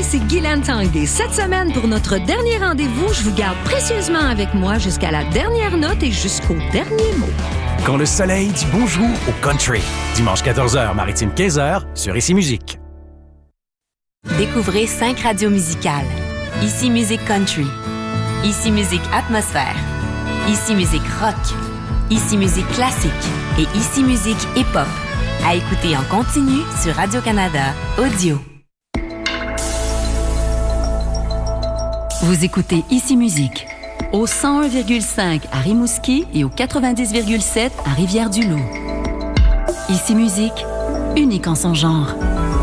ici Guylaine Tanguay. Cette semaine, pour notre dernier rendez-vous, je vous garde précieusement avec moi jusqu'à la dernière note et jusqu'au dernier mot. Quand le soleil dit bonjour au country. Dimanche 14h, Maritime 15h, sur Ici Musique. Découvrez 5 radios musicales. Ici Musique Country. Ici Musique Atmosphère. Ici Musique Rock. Ici Musique Classique. Et Ici Musique Hip-Hop. À écouter en continu sur Radio-Canada Audio. Vous écoutez Ici Musique au 101,5 à Rimouski et au 90,7 à Rivière-du-Loup. Ici Musique, unique en son genre.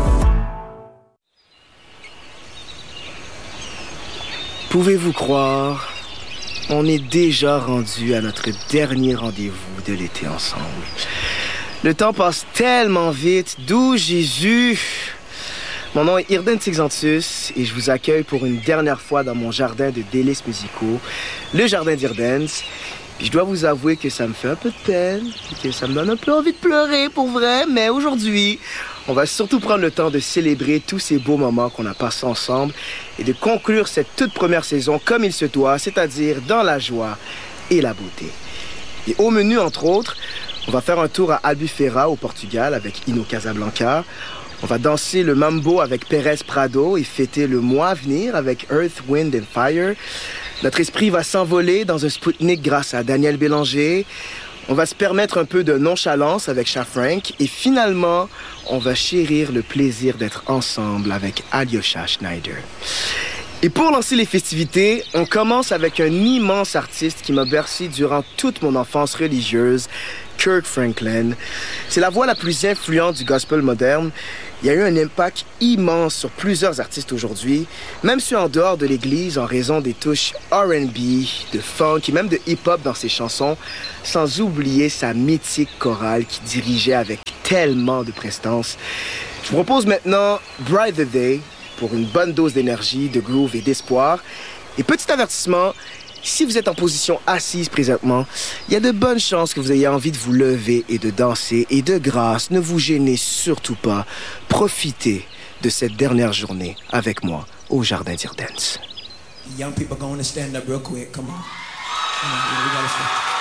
Pouvez-vous croire, on est déjà rendu à notre dernier rendez-vous de l'été ensemble. Le temps passe tellement vite, doux Jésus. Mon nom est Irden Tixantus et je vous accueille pour une dernière fois dans mon jardin de délices musicaux, le jardin d'Irdens. Puis je dois vous avouer que ça me fait un peu de peine et que ça me donne un peu envie de pleurer pour vrai, mais aujourd'hui, on va surtout prendre le temps de célébrer tous ces beaux moments qu'on a passés ensemble et de conclure cette toute première saison comme il se doit, c'est-à-dire dans la joie et la beauté. Et au menu, entre autres, on va faire un tour à Albufeira au Portugal avec Ino Casablanca. On va danser le mambo avec Pérez Prado et fêter le mois à venir avec Earth, Wind and Fire. Notre esprit va s'envoler dans un Spoutnik grâce à Daniel Bélanger. On va se permettre un peu de nonchalance avec Cha Frank. Et finalement, on va chérir le plaisir d'être ensemble avec Alyosha Schneider. Et pour lancer les festivités, on commence avec un immense artiste qui m'a bercé durant toute mon enfance religieuse, Kirk Franklin. C'est la voix la plus influente du gospel moderne. Il a eu un impact immense sur plusieurs artistes aujourd'hui, même ceux en dehors de l'église en raison des touches R&B, de funk et même de hip-hop dans ses chansons, sans oublier sa mythique chorale qui dirigeait avec tellement de prestance. Je vous propose maintenant Bright the Day pour une bonne dose d'énergie, de groove et d'espoir. Et petit avertissement, si vous êtes en position assise présentement, il y a de bonnes chances que vous ayez envie de vous lever et de danser. Et de grâce, ne vous gênez surtout pas. Profitez de cette dernière journée avec moi au Jardin d'Irdens. Young people going to stand up real quick. Come on. We gotta stand.